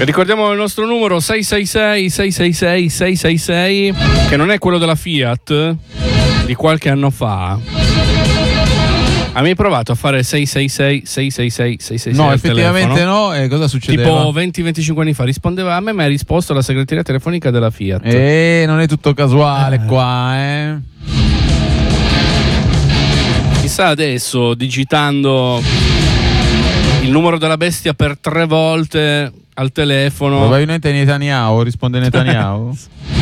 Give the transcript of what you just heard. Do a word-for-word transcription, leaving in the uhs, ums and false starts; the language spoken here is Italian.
Ricordiamo il nostro numero sei sei sei sei sei sei sei sei sei, che non è quello della Fiat di qualche anno fa. Hai mai provato a fare sei sei sei sei sei sei sei sei sei? No, effettivamente no. E cosa succedeva? Tipo venti venticinque anni fa rispondeva a me, ma hai risposto alla segreteria telefonica della Fiat. Eh, non è tutto casuale eh. qua, eh. Chissà adesso, digitando il numero della bestia per tre volte al telefono. Probabilmente Netanyahu, risponde Netanyahu.